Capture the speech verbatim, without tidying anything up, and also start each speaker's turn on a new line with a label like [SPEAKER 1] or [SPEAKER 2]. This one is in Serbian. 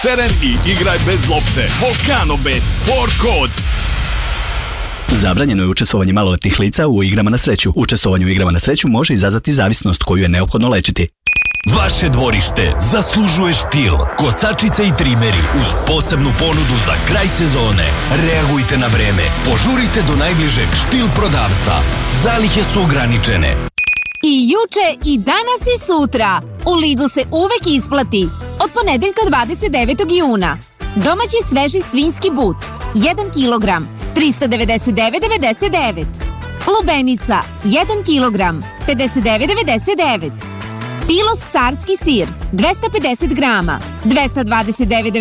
[SPEAKER 1] teren i igraj bez lopte. Volkanobet, for kod.
[SPEAKER 2] Zabranjeno je učestvovanje maloletnih lica u igrama na sreću. Učestvovanje u igrama na sreću može izazvati zavisnost koju je neophodno lečiti.
[SPEAKER 3] Vaše dvorište zaslužuje štil, kosačice i trimeri uz posebnu ponudu za kraj sezone. Reagujte na vreme, požurite do najbližeg štil prodavca. Zalihe su ograničene.
[SPEAKER 4] I juče, i danas i sutra. U Lidlu se uvek isplati. Od ponedeljka dvadeset devetog juna. Domaći sveži svinjski but, jedan kilogram, trista devedeset devet zarez devedeset devet. Lubenica, jedan kilogram, pedeset devet zarez devedeset devet. Pilos carski sir, dvesta pedeset grama, dvesta dvadeset devet zarez